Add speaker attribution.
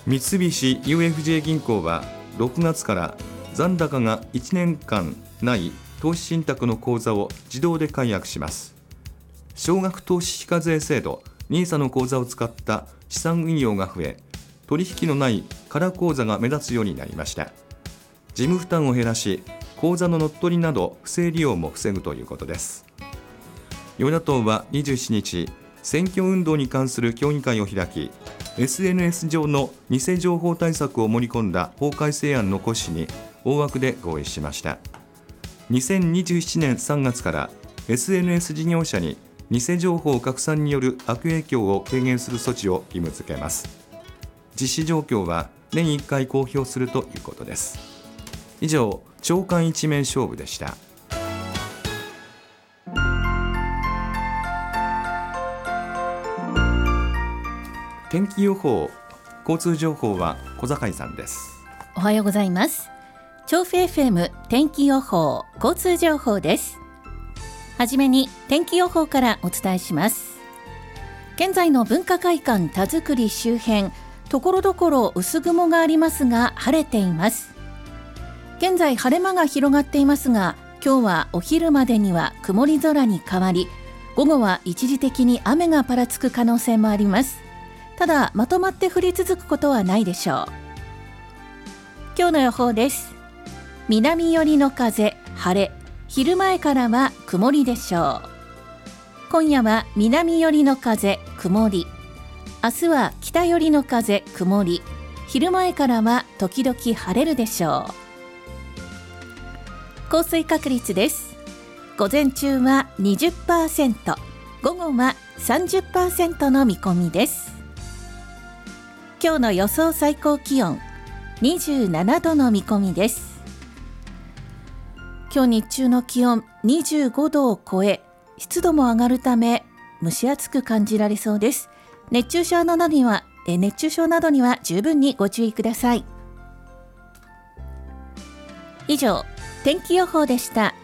Speaker 1: 三菱 UFJ 銀行は6月から残高が1年間ない投資信託の口座を自動で解約します。少額投資非課税制度 NISA の口座を使った資産運用が増え、取引のない空口座が目立つようになりました。事務負担を減らし、口座の乗っ取りなど不正利用も防ぐということです。与野党は27日、選挙運動に関する協議会を開き、SNS 上の偽情報対策を盛り込んだ法改正案の骨子に大枠で合意しました。2027年3月から SNS 事業者に偽情報拡散による悪影響を軽減する措置を義務付けます。実施状況は年1回公表するということです。以上、朝刊一面勝負でした。天気予報、交通情報は小坂井さんです。
Speaker 2: おはようございます。調布 FM 天気予報、交通情報です。はじめに天気予報からお伝えします。現在の文化会館田作り周辺、ところどころ薄雲がありますが晴れています。現在晴れ間が広がっていますが、今日はお昼までには曇り空に変わり、午後は一時的に雨がぱらつく可能性もあります。ただ、まとまって降り続くことはないでしょう。今日の予報です。南寄りの風、晴れ、昼前からは曇りでしょう。今夜は南寄りの風、曇り。明日は北寄りの風、曇り。昼前からは時々晴れるでしょう。降水確率です。午前中は 20%、午後は 30% の見込みです。今日の予想最高気温27度の見込みです。今日日中の気温25度を超え、湿度も上がるため蒸し暑く感じられそうです。熱中症などには十分にご注意ください。以上、天気予報でした。